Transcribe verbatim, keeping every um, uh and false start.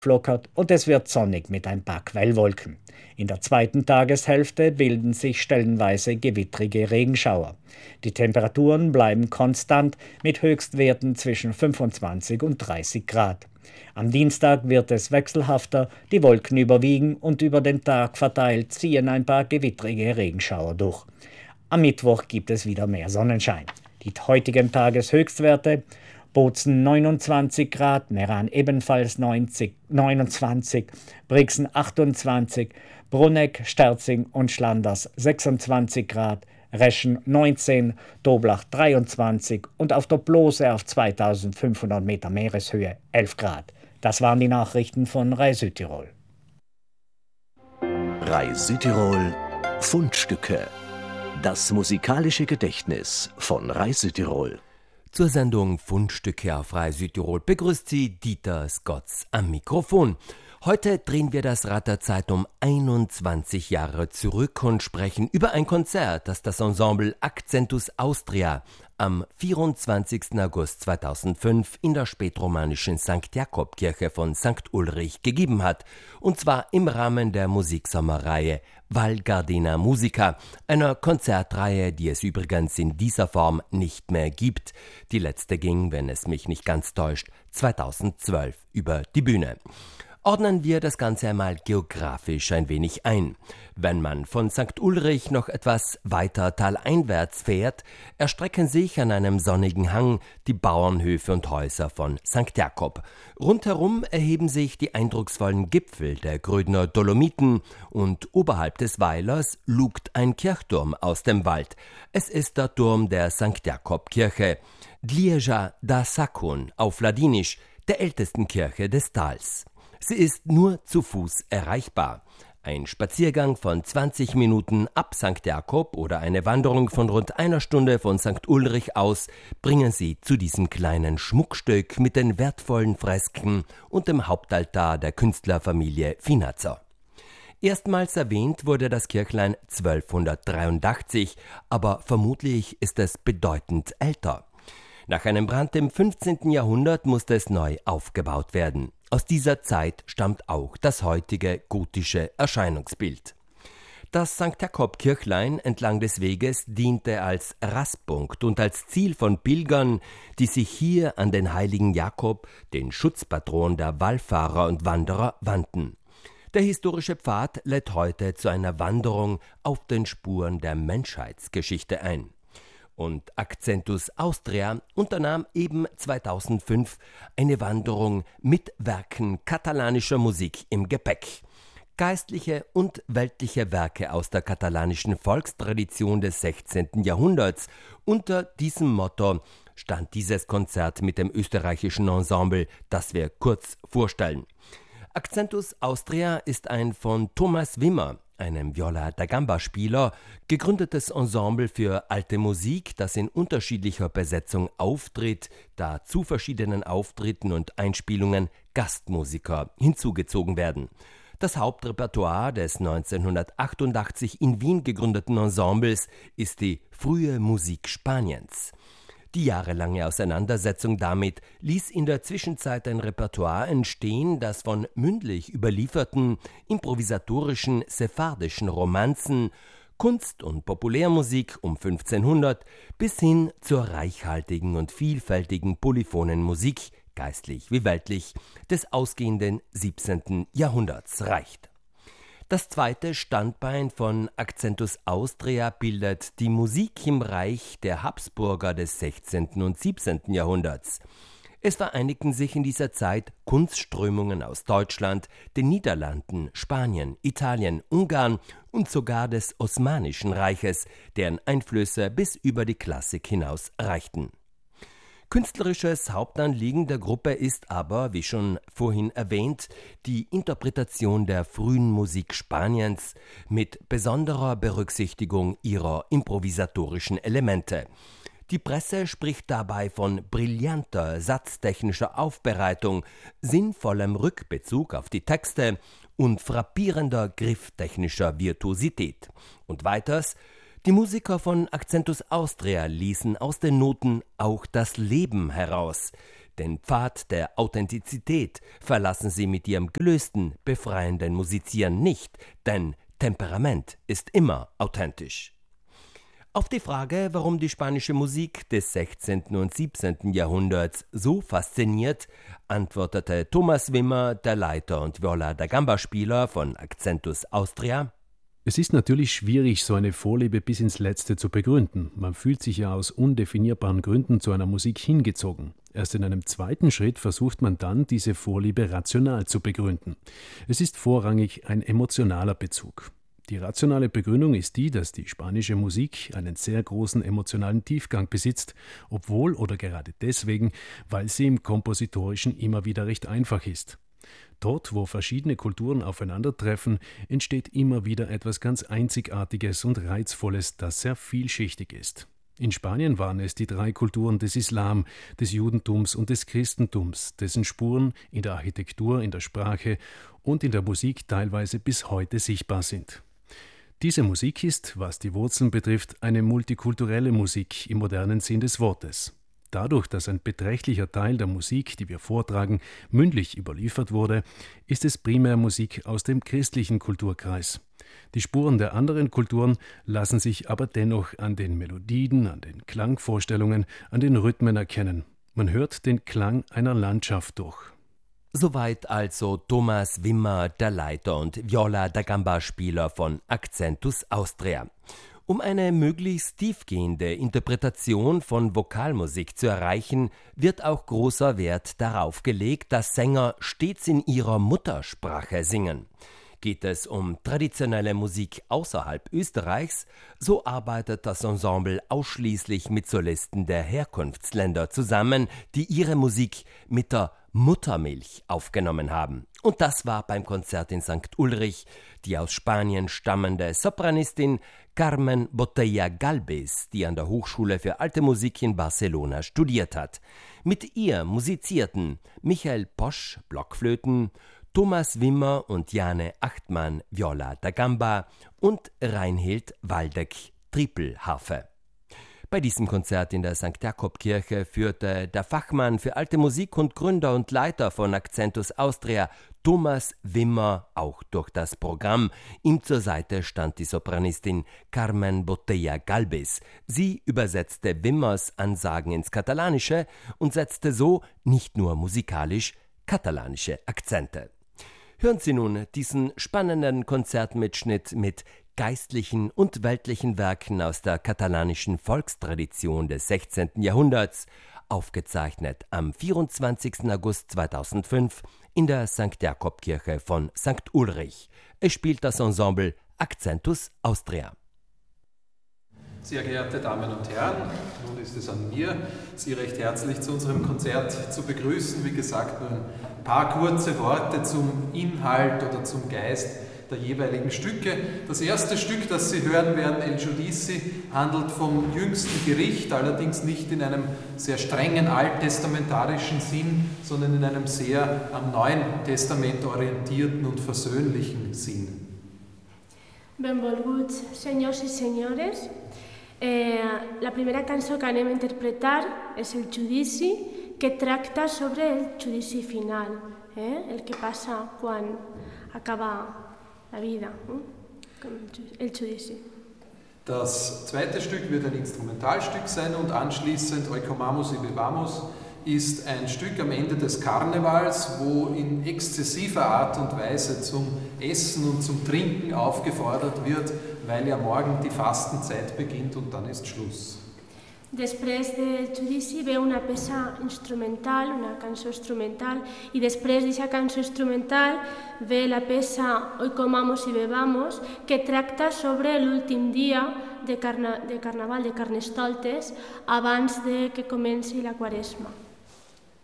flockert und es wird sonnig mit ein paar Quellwolken. In der zweiten Tageshälfte bilden sich stellenweise gewittrige Regenschauer. Die Temperaturen bleiben konstant mit Höchstwerten zwischen fünfundzwanzig und dreißig Grad. Am Dienstag wird es wechselhafter, die Wolken überwiegen und über den Tag verteilt ziehen ein paar gewittrige Regenschauer durch. Am Mittwoch gibt es wieder mehr Sonnenschein. Die heutigen Tageshöchstwerte: Bozen neunundzwanzig Grad, Meran ebenfalls neunzig, neunundzwanzig, Brixen achtundzwanzig, Bruneck, Sterzing und Schlanders sechsundzwanzig Grad, Reschen neunzehn, Doblach dreiundzwanzig und auf der Blose auf zweitausendfünfhundert Meter Meereshöhe elf Grad. Das waren die Nachrichten von Rai Südtirol. Rai Südtirol Fundstücke. Das musikalische Gedächtnis von Rai Südtirol. Zur Sendung Fundstücke auf Rai Südtirol begrüßt Sie Dieter Skotz am Mikrofon. Heute drehen wir das Rad der Zeit um einundzwanzig Jahre zurück und sprechen über ein Konzert, das das Ensemble Accentus Austria am vierundzwanzigsten August zweitausendfünf in der spätromanischen Sankt Jakob-Kirche von Sankt Ulrich gegeben hat. Und zwar im Rahmen der Musiksommerreihe Val Gardena Musica, einer Konzertreihe, die es übrigens in dieser Form nicht mehr gibt. Die letzte ging, wenn es mich nicht ganz täuscht, zweitausendzwölf über die Bühne. Ordnen wir das Ganze einmal geografisch ein wenig ein. Wenn man von Sankt Ulrich noch etwas weiter taleinwärts fährt, erstrecken sich an einem sonnigen Hang die Bauernhöfe und Häuser von Sankt Jakob. Rundherum erheben sich die eindrucksvollen Gipfel der Grödner Dolomiten und oberhalb des Weilers lugt ein Kirchturm aus dem Wald. Es ist der Turm der Sankt Jakob-Kirche, Dlieja da Sakun auf Ladinisch, der ältesten Kirche des Tals. Sie ist nur zu Fuß erreichbar. Ein Spaziergang von zwanzig Minuten ab Sankt Jakob oder eine Wanderung von rund einer Stunde von Sankt Ulrich aus bringen Sie zu diesem kleinen Schmuckstück mit den wertvollen Fresken und dem Hauptaltar der Künstlerfamilie Finazzo. Erstmals erwähnt wurde das Kirchlein zwölfhundertdreiundachtzig, aber vermutlich ist es bedeutend älter. Nach einem Brand im fünfzehnten Jahrhundert musste es neu aufgebaut werden. Aus dieser Zeit stammt auch das heutige gotische Erscheinungsbild. Das Sankt Jakob-Kirchlein entlang des Weges diente als Rastpunkt und als Ziel von Pilgern, die sich hier an den heiligen Jakob, den Schutzpatron der Wallfahrer und Wanderer, wandten. Der historische Pfad lädt heute zu einer Wanderung auf den Spuren der Menschheitsgeschichte ein. Und Accentus Austria unternahm eben zweitausendfünf eine Wanderung mit Werken katalanischer Musik im Gepäck. Geistliche und weltliche Werke aus der katalanischen Volkstradition des sechzehnten Jahrhunderts. Unter diesem Motto stand dieses Konzert mit dem österreichischen Ensemble, das wir kurz vorstellen. Accentus Austria ist ein von Thomas Wimmer, einem Viola da Gamba-Spieler, gegründetes Ensemble für alte Musik, das in unterschiedlicher Besetzung auftritt, da zu verschiedenen Auftritten und Einspielungen Gastmusiker hinzugezogen werden. Das Hauptrepertoire des neunzehnhundertachtundachtzig in Wien gegründeten Ensembles ist die frühe Musik Spaniens. Die jahrelange Auseinandersetzung damit ließ in der Zwischenzeit ein Repertoire entstehen, das von mündlich überlieferten, improvisatorischen sephardischen Romanzen, Kunst- und Populärmusik um fünfzehnhundert bis hin zur reichhaltigen und vielfältigen polyphonen Musik, geistlich wie weltlich, des ausgehenden siebzehnten Jahrhunderts reicht. Das zweite Standbein von Accentus Austria bildet die Musik im Reich der Habsburger des sechzehnten und siebzehnten Jahrhunderts. Es vereinigten sich in dieser Zeit Kunstströmungen aus Deutschland, den Niederlanden, Spanien, Italien, Ungarn und sogar des Osmanischen Reiches, deren Einflüsse bis über die Klassik hinaus reichten. Künstlerisches Hauptanliegen der Gruppe ist aber, wie schon vorhin erwähnt, die Interpretation der frühen Musik Spaniens mit besonderer Berücksichtigung ihrer improvisatorischen Elemente. Die Presse spricht dabei von brillanter satztechnischer Aufbereitung, sinnvollem Rückbezug auf die Texte und frappierender grifftechnischer Virtuosität. Und weiters: Die Musiker von Accentus Austria ließen aus den Noten auch das Leben heraus. Den Pfad der Authentizität verlassen sie mit ihrem gelösten, befreienden Musizieren nicht, denn Temperament ist immer authentisch. Auf die Frage, warum die spanische Musik des sechzehnten und siebzehnten Jahrhunderts so fasziniert, antwortete Thomas Wimmer, der Leiter und Viola da Gamba-Spieler von Accentus Austria: Es ist natürlich schwierig, so eine Vorliebe bis ins Letzte zu begründen. Man fühlt sich ja aus undefinierbaren Gründen zu einer Musik hingezogen. Erst in einem zweiten Schritt versucht man dann, diese Vorliebe rational zu begründen. Es ist vorrangig ein emotionaler Bezug. Die rationale Begründung ist die, dass die spanische Musik einen sehr großen emotionalen Tiefgang besitzt, obwohl oder gerade deswegen, weil sie im Kompositorischen immer wieder recht einfach ist. Dort, wo verschiedene Kulturen aufeinandertreffen, entsteht immer wieder etwas ganz Einzigartiges und Reizvolles, das sehr vielschichtig ist. In Spanien waren es die drei Kulturen des Islam, des Judentums und des Christentums, dessen Spuren in der Architektur, in der Sprache und in der Musik teilweise bis heute sichtbar sind. Diese Musik ist, was die Wurzeln betrifft, eine multikulturelle Musik im modernen Sinn des Wortes. Dadurch, dass ein beträchtlicher Teil der Musik, die wir vortragen, mündlich überliefert wurde, ist es primär Musik aus dem christlichen Kulturkreis. Die Spuren der anderen Kulturen lassen sich aber dennoch an den Melodien, an den Klangvorstellungen, an den Rhythmen erkennen. Man hört den Klang einer Landschaft durch. Soweit also Thomas Wimmer, der Leiter und Viola da Gamba-Spieler von Accentus Austria. Um eine möglichst tiefgehende Interpretation von Vokalmusik zu erreichen, wird auch großer Wert darauf gelegt, dass Sänger stets in ihrer Muttersprache singen. Geht es um traditionelle Musik außerhalb Österreichs, so arbeitet das Ensemble ausschließlich mit Solisten der Herkunftsländer zusammen, die ihre Musik mit der Muttermilch aufgenommen haben. Und das war beim Konzert in Sankt Ulrich die aus Spanien stammende Sopranistin Carmen Botella Galvez, die an der Hochschule für Alte Musik in Barcelona studiert hat. Mit ihr musizierten Michael Posch, Blockflöten, Thomas Wimmer und Jane Achtmann, Viola da Gamba und Reinhild Waldeck, Trippelharfe. Bei diesem Konzert in der Sankt Jakob-Kirche führte der Fachmann für alte Musik und Gründer und Leiter von Accentus Austria, Thomas Wimmer, auch durch das Programm. Ihm zur Seite stand die Sopranistin Carmen Botella Galvez. Sie übersetzte Wimmers Ansagen ins Katalanische und setzte so nicht nur musikalisch katalanische Akzente. Hören Sie nun diesen spannenden Konzertmitschnitt mit geistlichen und weltlichen Werken aus der katalanischen Volkstradition des sechzehnten Jahrhunderts, aufgezeichnet am vierundzwanzigsten August zweitausendfünf in der Sankt Jakob-Kirche von Sankt Ulrich. Es spielt das Ensemble Accentus Austria. Sehr geehrte Damen und Herren, nun ist es an mir, Sie recht herzlich zu unserem Konzert zu begrüßen. Wie gesagt, nur ein paar kurze Worte zum Inhalt oder zum Geist der jeweiligen Stücke. Das erste Stück, das Sie hören werden, El Giudici, handelt vom jüngsten Gericht, allerdings nicht in einem sehr strengen alttestamentarischen Sinn, sondern in einem sehr am Neuen Testament orientierten und versöhnlichen Sinn. Benvolguts senyors i senyores, eh, la primera cançó que anem a interpretar és El Judici, que tracta sobre el judici final, eh? El que passa quan acaba la vida, eh? El Judici. Das zweite Stück wird ein Instrumentalstück sein und anschließend Oikomamus y Bebamos ist ein Stück am Ende des Karnevals, wo in exzessiver Art und Weise zum Essen und zum Trinken aufgefordert wird, weil ja morgen die Fastenzeit beginnt und dann ist Schluss. Després del judici ve una peça instrumental, una cançó instrumental, i després d'aquesta cançó instrumental ve la peça Hoy comamos y bebamos, que tracta sobre l'últim dia de, carna, de Carnaval, de Carnestoltes, abans de que comenci la Quaresma.